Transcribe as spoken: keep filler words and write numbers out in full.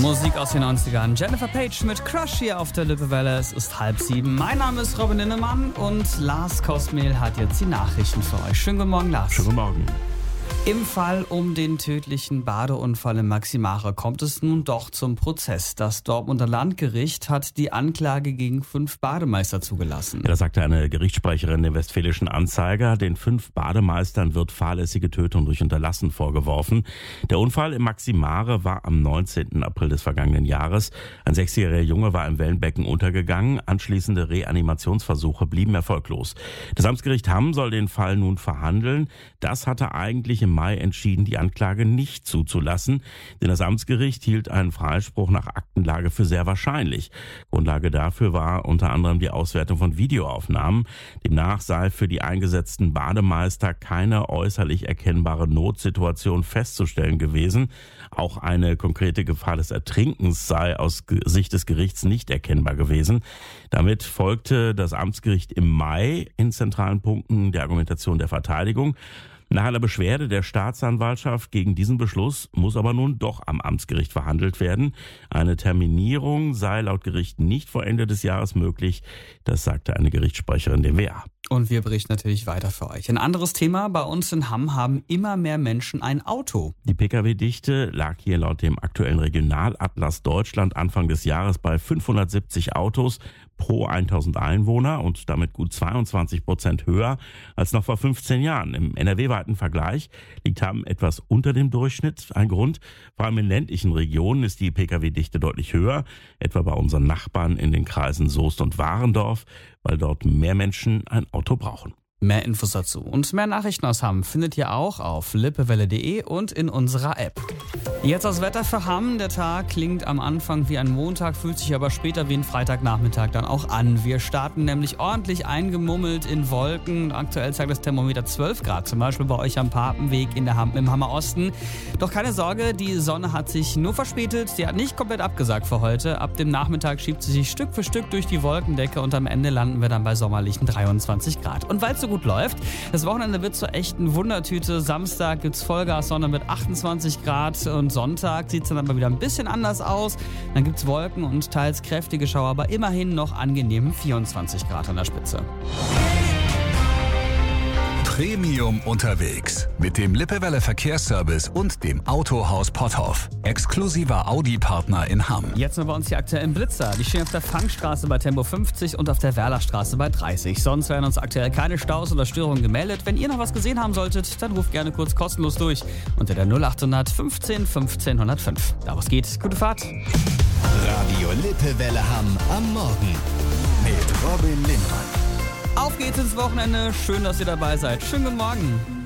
Musik aus den neunzigern. Jennifer Page mit Crush hier auf der Lippewelle. Es ist halb sieben. Mein Name ist Robin Linnemann und Lars Kosmehl hat jetzt die Nachrichten für euch. Schönen guten Morgen, Lars. Schönen guten Morgen. Im Fall um den tödlichen Badeunfall in Maximare kommt es nun doch zum Prozess. Das Dortmunder Landgericht hat die Anklage gegen fünf Bademeister zugelassen. Ja, das sagte eine Gerichtssprecherin dem Westfälischen Anzeiger. Den fünf Bademeistern wird fahrlässige Tötung durch Unterlassen vorgeworfen. Der Unfall in Maximare war am neunzehnten April des vergangenen Jahres. Ein sechsjähriger Junge war im Wellenbecken untergegangen. Anschließende Reanimationsversuche blieben erfolglos. Das Amtsgericht Hamm soll den Fall nun verhandeln. Das hatte eigentlich im Mai entschieden, die Anklage nicht zuzulassen, denn das Amtsgericht hielt einen Freispruch nach Aktenlage für sehr wahrscheinlich. Grundlage dafür war unter anderem die Auswertung von Videoaufnahmen. Demnach sei für die eingesetzten Bademeister keine äußerlich erkennbare Notsituation festzustellen gewesen. Auch eine konkrete Gefahr des Ertrinkens sei aus Sicht des Gerichts nicht erkennbar gewesen. Damit folgte das Amtsgericht im Mai in zentralen Punkten der Argumentation der Verteidigung. Nach einer Beschwerde der Staatsanwaltschaft gegen diesen Beschluss muss aber nun doch am Amtsgericht verhandelt werden. Eine Terminierung sei laut Gericht nicht vor Ende des Jahres möglich. Das sagte eine Gerichtssprecherin dem W A. Und wir berichten natürlich weiter für euch. Ein anderes Thema, bei uns in Hamm haben immer mehr Menschen ein Auto. Die Pkw-Dichte lag hier laut dem aktuellen Regionalatlas Deutschland Anfang des Jahres bei fünfhundertsiebzig Autos pro tausend Einwohner und damit gut zweiundzwanzig Prozent höher als noch vor fünfzehn Jahren. Im N R W-weiten Vergleich liegt Hamm etwas unter dem Durchschnitt. Ein Grund, vor allem in ländlichen Regionen ist die Pkw-Dichte deutlich höher, etwa bei unseren Nachbarn in den Kreisen Soest und Warendorf, weil dort mehr Menschen ein Auto brauchen. Mehr Infos dazu und mehr Nachrichten aus Hamm findet ihr auch auf lippewelle punkt de und in unserer App. Jetzt das Wetter für Hamm. Der Tag klingt am Anfang wie ein Montag, fühlt sich aber später wie ein Freitagnachmittag dann auch an. Wir starten nämlich ordentlich eingemummelt in Wolken. Aktuell zeigt das Thermometer zwölf Grad, zum Beispiel bei euch am Papenweg in der Hamm, im Hammer Osten. Doch keine Sorge, die Sonne hat sich nur verspätet. Sie hat nicht komplett abgesagt für heute. Ab dem Nachmittag schiebt sie sich Stück für Stück durch die Wolkendecke und am Ende landen wir dann bei sommerlichen dreiundzwanzig Grad. Und weil es so gut läuft, das Wochenende wird zur echten Wundertüte. Samstag gibt's Vollgas-Sonne mit achtundzwanzig Grad und Sonntag sieht es dann aber wieder ein bisschen anders aus. Dann gibt's Wolken und teils kräftige Schauer, aber immerhin noch angenehm vierundzwanzig Grad an der Spitze. Premium unterwegs mit dem Lippewelle Verkehrsservice und dem Autohaus Potthoff. Exklusiver Audi-Partner in Hamm. Jetzt noch bei uns die aktuellen Blitzer. Die stehen auf der Fangstraße bei Tempo fünfzig und auf der Werlerstraße bei dreißig. Sonst werden uns aktuell keine Staus oder Störungen gemeldet. Wenn ihr noch was gesehen haben solltet, dann ruft gerne kurz kostenlos durch unter der null achthundert fünfzehn fünfzehn null null fünf. Da was geht, gute Fahrt. Radio Lippewelle Hamm am Morgen mit Robin Linnemann. Auf geht's ins Wochenende. Schön, dass ihr dabei seid. Schönen guten Morgen.